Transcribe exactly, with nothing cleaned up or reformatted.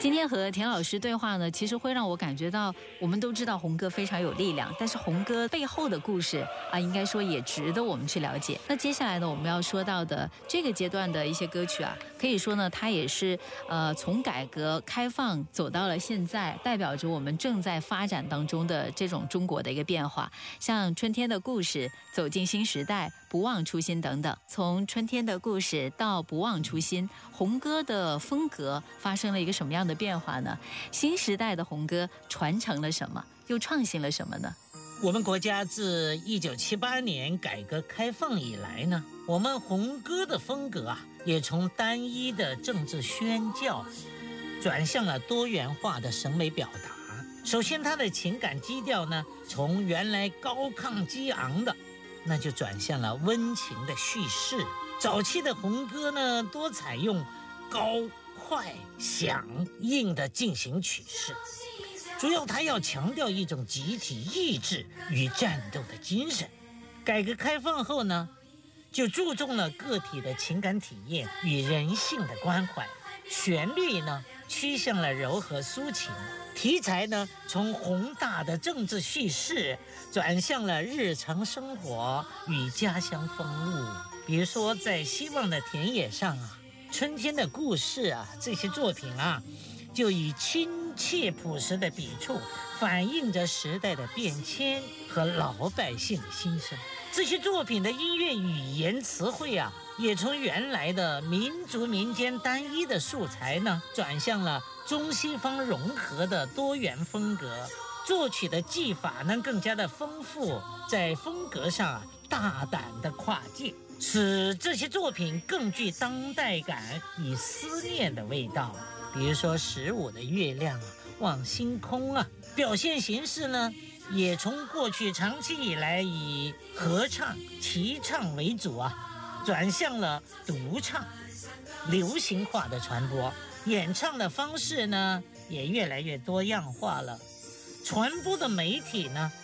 今天和田老师对话呢，其实会让我感觉到，我们都知道红歌非常有力量，但是红歌背后的故事啊，应该说也值得我们去了解。那接下来呢，我们要说到的这个阶段的一些歌曲啊，可以说呢，它也是呃从改革开放走到了现在，代表着我们正在发展当中的这种中国的一个变化。像《春天的故事》、走进新时代、不忘初心等等。从《春天的故事》到不忘初心，红歌的风格发生了一个什么样的变化呢？新时代的红歌传承了什么，又创新了什么呢？ 我们国家自一九七八年改革开放以来呢，我们红歌的风格啊，也从单一的政治宣教转向了多元化的审美表达。首先，它的情感基调呢，从原来高亢激昂的，那就转向了温情的叙事。早期的红歌呢，多采用高、快、响、硬的进行曲式，主要它要强调一种集体意志与战斗的精神。改革开放后呢，就注重了个体的情感体验与人性的关怀，旋律呢趋向了柔和抒情，题材呢从宏大的政治叙事转向了日常生活与家乡风物。比如说在希望的田野上啊，春天的故事啊，这些作品啊，就以亲切朴实的笔触反映着时代的变迁和老百姓的心声。这些作品的音乐语言词汇啊，也从原来的民族民间单一的素材呢，转向了中西方融合的多元风格。作曲的技法呢，更加的丰富，在风格上啊，大胆的跨界，使这些作品更具当代感与思念的味道。比如说十五的月亮啊，望星空啊，表现形式呢，也从过去长期以来以合唱、齐唱为主啊，转向了独唱、流行化的传播。演唱的方式呢，也越来越多样化了。传播的媒体呢，